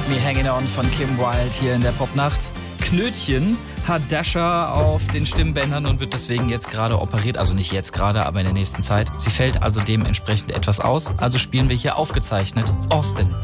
Keep Me Hanging On von Kim Wilde hier in der Popnacht. Knötchen hat Dasha auf den Stimmbändern und wird deswegen jetzt gerade operiert. Also nicht jetzt gerade, aber in der nächsten Zeit. Sie fällt also dementsprechend etwas aus. Also spielen wir hier aufgezeichnet Austin.